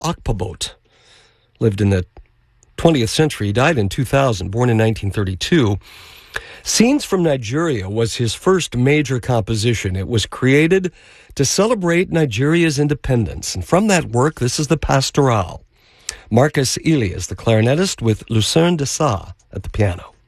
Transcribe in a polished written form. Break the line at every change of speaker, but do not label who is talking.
Akpabot. Lived in the 20th century. He died in 2000, born in 1932. Scenes from Nigeria was his first major composition. It was created to celebrate Nigeria's independence. And from that work, this is the Pastoral. Marcus Ely is the clarinetist with Lucerne de Sa at the piano.